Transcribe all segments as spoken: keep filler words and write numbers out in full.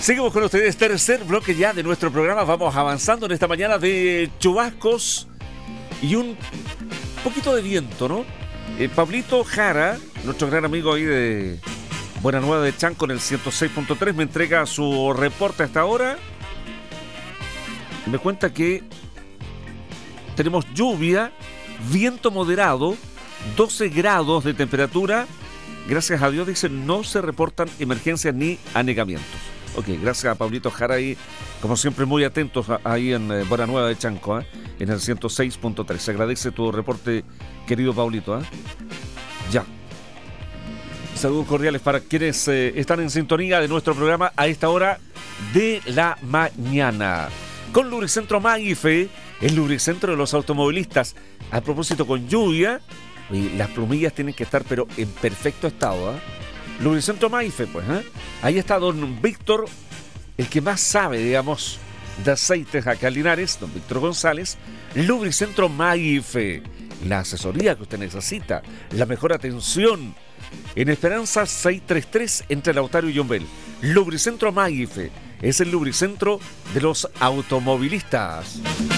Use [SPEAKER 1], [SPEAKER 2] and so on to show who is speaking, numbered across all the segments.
[SPEAKER 1] Seguimos con ustedes, tercer bloque ya de nuestro programa. Vamos avanzando en esta mañana de chubascos y un poquito de viento, ¿no? Eh, Pablito Jara, nuestro gran amigo ahí de Buena Nueva de Chanco en el ciento seis punto tres, me entrega su reporte hasta ahora. Me cuenta que tenemos lluvia, viento moderado, doce grados de temperatura. Gracias a Dios, dice, no se reportan emergencias ni anegamientos. Ok, gracias a Pablito Jara ahí, como siempre muy atentos a, ahí en eh, Buena Nueva de Chanco, ¿eh? En el ciento seis punto tres. Se agradece tu reporte, querido Pablito. ¿eh? Ya. Saludos cordiales para quienes eh, están en sintonía de nuestro programa a esta hora de la mañana. Con Lubricentro Maife, el lubricentro de los automovilistas. A propósito, con lluvia, y las plumillas tienen que estar pero en perfecto estado. ¿eh? Lubricentro Maife, pues. ¿eh? Ahí está don Víctor, el que más sabe, digamos, de aceites acá en Linares, don Víctor González. Lubricentro Maife, la asesoría que usted necesita, la mejor atención. En Esperanza seiscientos treinta y tres entre Lautaro y Yombel. Lubricentro Maife es el lubricentro de los automovilistas.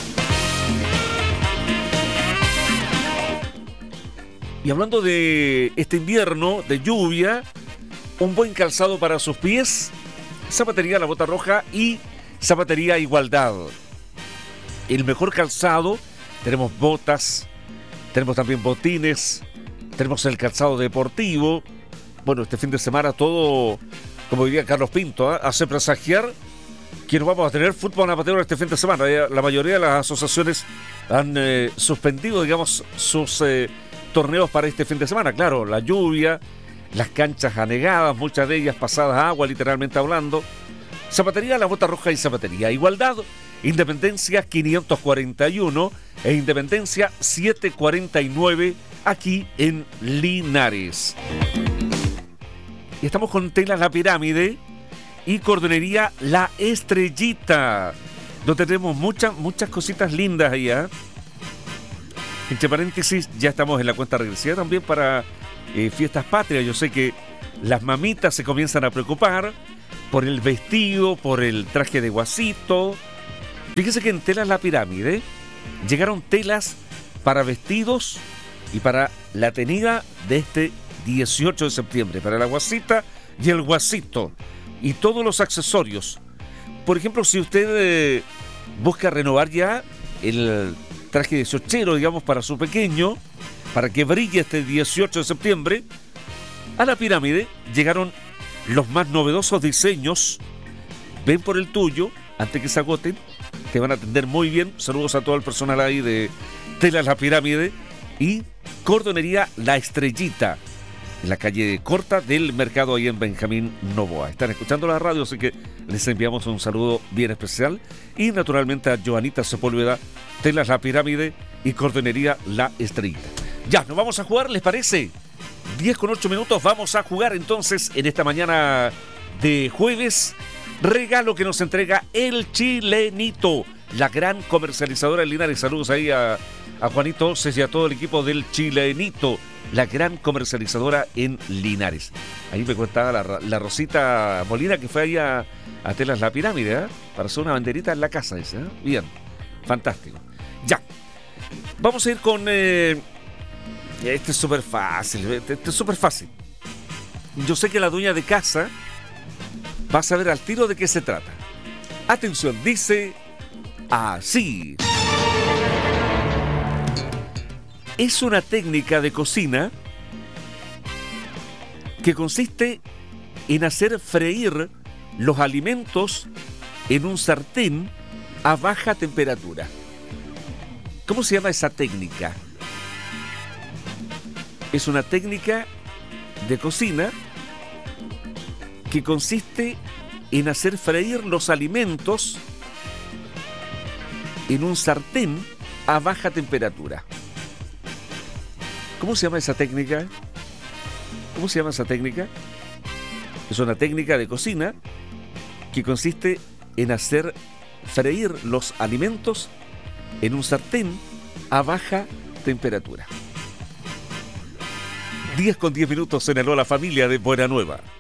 [SPEAKER 1] Y hablando de este invierno de lluvia, un buen calzado para sus pies, Zapatería La Bota Roja y Zapatería Igualdad. El mejor calzado, tenemos botas, tenemos también botines, tenemos el calzado deportivo. Bueno, este fin de semana todo, como diría Carlos Pinto, ¿eh? hace presagiar que no vamos a tener fútbol amateur este fin de semana. La mayoría de las asociaciones han eh, suspendido, digamos, sus eh, torneos para este fin de semana. Claro, la lluvia, las canchas anegadas, muchas de ellas pasadas a agua, literalmente hablando. Zapatería La Bota Roja y Zapatería Igualdad, Independencia quinientos cuarenta y uno e Independencia setecientos cuarenta y nueve, aquí en Linares. Y estamos con Telas La Pirámide y Cordonería La Estrellita, donde tenemos muchas, muchas cositas lindas allá. Entre paréntesis, ya estamos en la cuenta regresiva también para eh, fiestas patrias. Yo sé que las mamitas se comienzan a preocupar por el vestido, por el traje de guasito. Fíjese que en Telas La Pirámide llegaron telas para vestidos y para la tenida de este dieciocho de septiembre, para la guasita y el guasito y todos los accesorios. Por ejemplo, si usted eh, busca renovar ya el traje de sochero, digamos, para su pequeño, para que brille este dieciocho de septiembre, a La Pirámide llegaron los más novedosos diseños. Ven por el tuyo antes que se agoten, te van a atender muy bien. Saludos a todo el personal ahí de Telas La Pirámide y Cordonería La Estrellita, en la calle corta del mercado ahí en Benjamín Novoa. Están escuchando la radio, así que les enviamos un saludo bien especial. Y naturalmente a Joanita Sepúlveda, Telas La Pirámide y Cordonería La Estrellita. Ya, nos vamos a jugar, ¿les parece? diez con ocho minutos, vamos a jugar entonces en esta mañana de jueves. Regalo que nos entrega El Chilenito, la gran comercializadora de Linares. Saludos ahí a, a Juanito Oces y a todo el equipo del Chilenito, la gran comercializadora en Linares. Ahí me contaba la, la Rosita Molina que fue ahí a, a Telas La Pirámide, ¿eh? para hacer una banderita en la casa esa. ¿eh? Bien, fantástico. Ya, vamos a ir con... Eh, este es súper fácil, este, este es súper fácil. Yo sé que la dueña de casa va a saber al tiro de qué se trata. Atención, dice así. Es una técnica de cocina que consiste en hacer freír los alimentos en un sartén a baja temperatura. ¿Cómo se llama esa técnica? Es una técnica de cocina que consiste en hacer freír los alimentos en un sartén a baja temperatura. ¿Cómo se llama esa técnica? ¿Cómo se llama esa técnica? Es una técnica de cocina que consiste en hacer freír los alimentos en un sartén a baja temperatura. diez con diez minutos en el Hola Familia de Buena Nueva.